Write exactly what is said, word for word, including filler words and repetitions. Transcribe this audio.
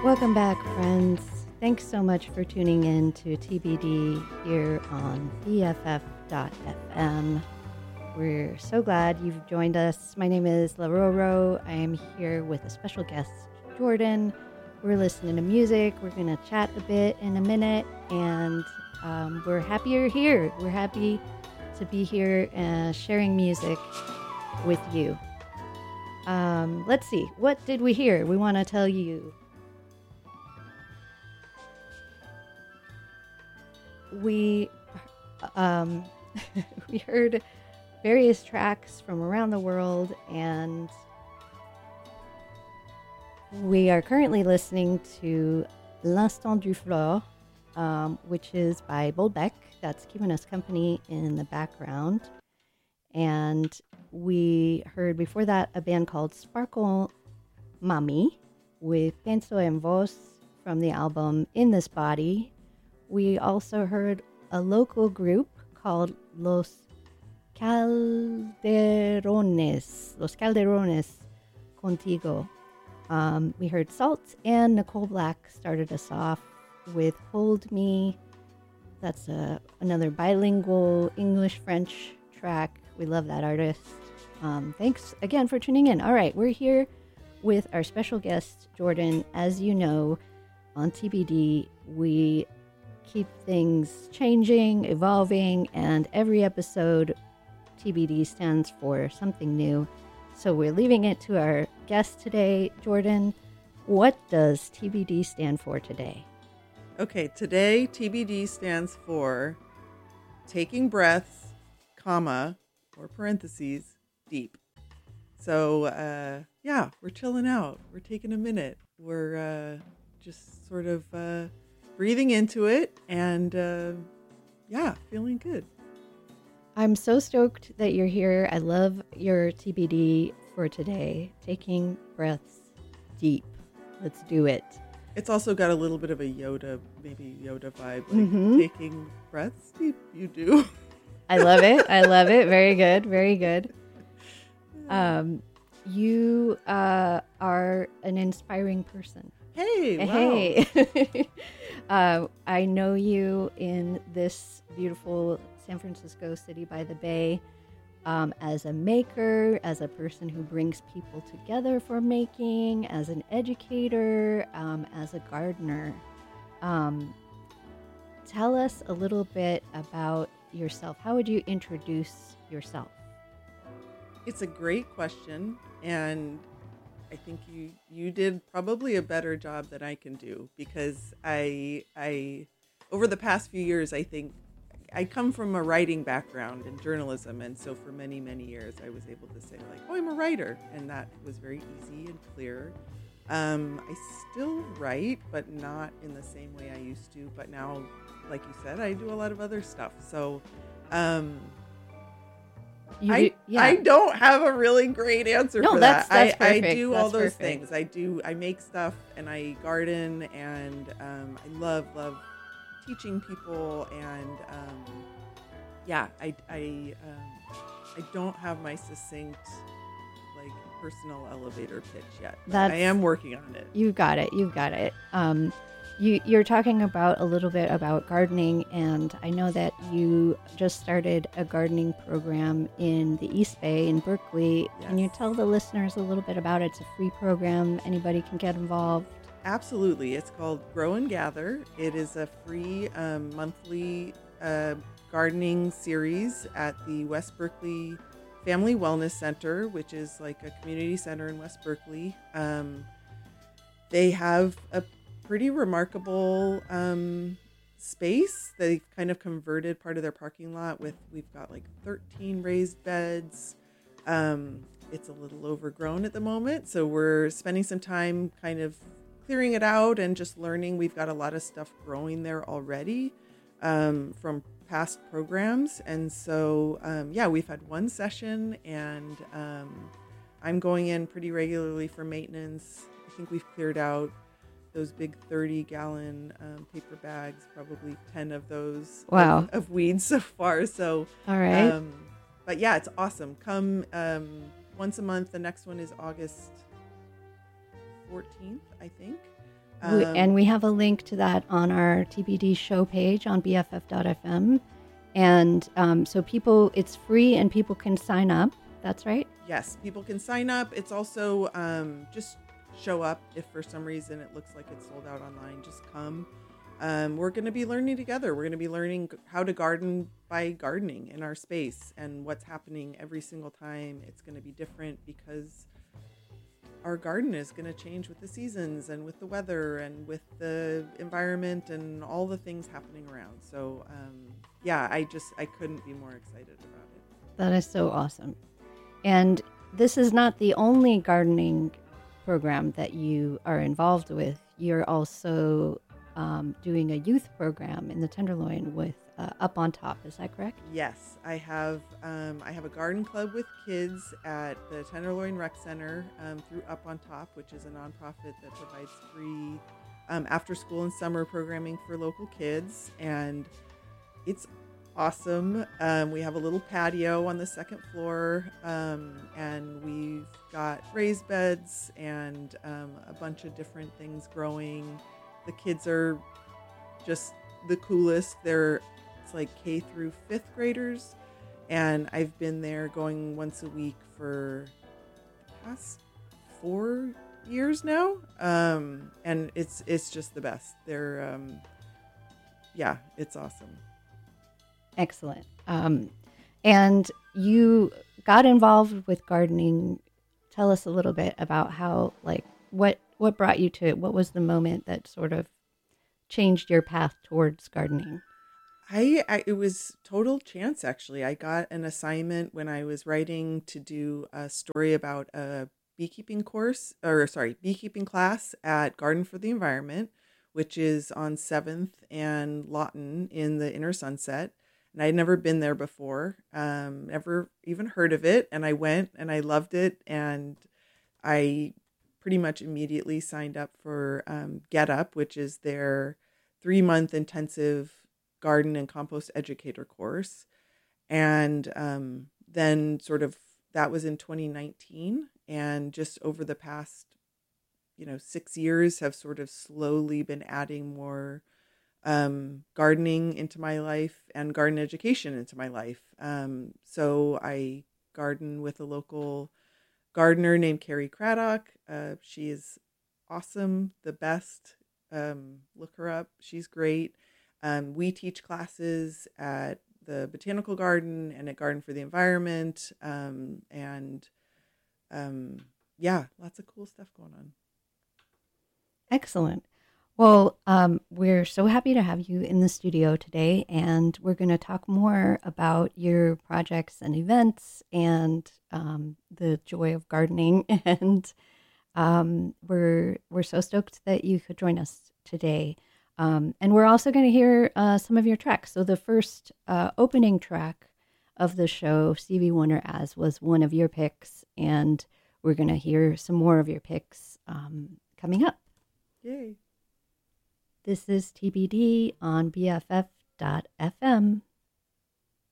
Welcome back, friends. Thanks so much for tuning in to T B D here on B F F dot F M. We're so glad you've joined us. My name is La Roro. I am here with a special guest, Jordan. We're listening to music. We're going to chat a bit in a minute, and um, we're happy you're here. We're happy to be here uh, sharing music with you. Um, let's see. What did we hear? We want to tell you. We um, we heard various tracks from around the world, and we are currently listening to L'Instant du Fleur, um, which is by Bolbec. That's keeping us company in the background. And we heard before that a band called Sparkle Mami with Pienso en Vos from the album In This Body. We also heard a local group called Los Calderones, Los Calderones Contigo. Um, we heard Salt, and Nicole Black started us off with Hold Me. That's a, another bilingual English-French track. We love that artist. Um, thanks again for tuning in. All right, we're here with our special guest, Jordan. As you know, on T B D, we keep things changing, evolving, and every episode, T B D stands for something new. So we're leaving it to our guest today. Jordan, what does T B D stand for today? Okay, today T B D stands for taking breaths, comma, or parentheses, deep. So, uh, yeah, we're chilling out. We're taking a minute. We're uh, just sort of uh, breathing into it and, uh, yeah, feeling good. I'm so stoked that you're here. I love your T B D for today. Taking breaths deep. Let's do it. It's also got a little bit of a Yoda, maybe Yoda vibe, like Mm-hmm. taking breaths deep. You do. I love it. I love it. Very good. Very good. Um, you uh, are an inspiring person. Hey, wow. Hey. uh, I know you in this beautiful San Francisco city by the bay um, as a maker, as a person who brings people together for making, as an educator, um, as a gardener. Um, tell us a little bit about yourself. How would you introduce yourself? It's a great question, and I think you you did probably a better job than I can do, because I I over the past few years, I think I come from a writing background in journalism, and so for many many years I was able to say like, oh, I'm a writer, and that was very easy and clear. Um, I still write, but not in the same way I used to. But now, like you said, I do a lot of other stuff. So. Um, You I, do- yeah. I don't have a really great answer No, for that's- that. that's I, I perfect. do all That's those perfect. things. I do. I make stuff and I garden, and um, I love love teaching people. And um, yeah, I I um, I don't have my succinct like personal elevator pitch yet. But I That's- am working on it. You've got it. You've got it. Um, you, you're talking about a little bit about gardening, and I know that you just started a gardening program in the East Bay in Berkeley. Can you Yes. tell the listeners a little bit about it? It's a free program. Anybody can get involved. Absolutely. It's called Grow and Gather. It is a free um, monthly uh, gardening series at the West Berkeley Family Wellness Center, which is like a community center in West Berkeley. Um, they have a pretty remarkable um, space. They've kind of converted part of their parking lot with, we've got like thirteen raised beds. Um, it's a little overgrown at the moment, so we're spending some time kind of clearing it out and just learning. We've got a lot of stuff growing there already um, from past programs. And so, um, yeah, we've had one session, and um, I'm going in pretty regularly for maintenance. I think we've cleared out those big thirty gallon um, paper bags, probably ten of those Wow. of, of weeds so far. So, All right. um, but yeah, it's awesome. Come um, once a month. The next one is August fourteenth, I think. We, Um, and we have a link to that on our T B D show page on B F F dot F M. And um, so people, it's free and people can sign up. That's right. yes, people can sign up. It's also um, just show up if for some reason it looks like it's sold out online. Just come. Um, we're going to be learning together. We're going to be learning how to garden by gardening in our space and what's happening every single time. It's going to be different because our garden is going to change with the seasons and with the weather and with the environment and all the things happening around. So, um, yeah, I just, I couldn't be more excited about it. That is so awesome. And this is not the only gardening program that you are involved with. You're also um, doing a youth program in the Tenderloin with uh, Up on Top. Is that correct? Yes, I have um, I have a garden club with kids at the Tenderloin Rec Center um, through Up on Top, which is a nonprofit that provides free um, after school and summer programming for local kids. And it's awesome. Um, we have a little patio on the second floor, um, and we've got raised beds and um, a bunch of different things growing. The kids are just the coolest. They're it's like K through fifth graders, and I've been there going once a week for the past four years now, um, and it's it's just the best. They're um, yeah, it's awesome. Excellent. Um, and you got involved with gardening. Tell us a little bit about how, like, what what brought you to it? What was the moment that sort of changed your path towards gardening? I, I it was total chance, actually. I got an assignment when I was writing to do a story about a beekeeping course, or sorry, beekeeping class at Garden for the Environment, which is on seventh and Lawton in the Inner Sunset. And I'd never been there before, um, never even heard of it. And I went and I loved it. And I pretty much immediately signed up for um, Get Up, which is their three month intensive garden and compost educator course. And um, then sort of that was in twenty nineteen. And just over the past, you know, six years have sort of slowly been adding more um, gardening into my life and garden education into my life. Um, so I garden with a local gardener named Carrie Craddock. Uh, she is awesome, the best. Um, look her up. She's great. Um, we teach classes at the Botanical Garden and at Garden for the Environment. Um, and um, yeah, lots of cool stuff going on. Excellent. Well, um, we're so happy to have you in the studio today, and we're going to talk more about your projects and events and um, the joy of gardening. And um, we're we're so stoked that you could join us today. Um, and we're also going to hear uh, some of your tracks. So the first uh, opening track of the show, Stevie Wonder As, was one of your picks, and we're going to hear some more of your picks um, coming up. Yay. This is T B D on B F F dot F M.